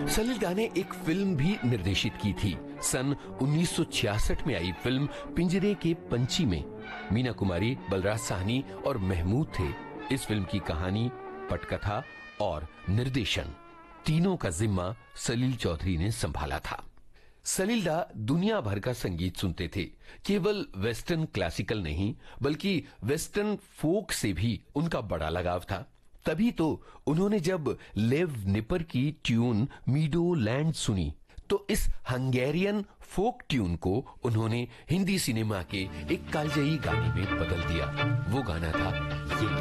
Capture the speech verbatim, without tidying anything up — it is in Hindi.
सलील दा ने एक फिल्म भी निर्देशित की थी। सन उन्नीस सौ छियासठ में आई फिल्म पिंजरे के पंछी में मीना कुमारी, बलराज साहनी और महमूद थे। इस फिल्म की कहानी, पटकथा और निर्देशन तीनों का जिम्मा सलील चौधरी ने संभाला था। सलील दा दुनिया भर का संगीत सुनते थे। केवल वेस्टर्न क्लासिकल नहीं, बल्कि वेस्टर्न फोक से भी उनका बड़ा लगाव था। तभी तो उन्होंने जब लेव निपर की ट्यून मीडो लैंड सुनी तो इस हंगेरियन फोक ट्यून को उन्होंने हिंदी सिनेमा के एक कालजयी गाने में बदल दिया। वो गाना था ये।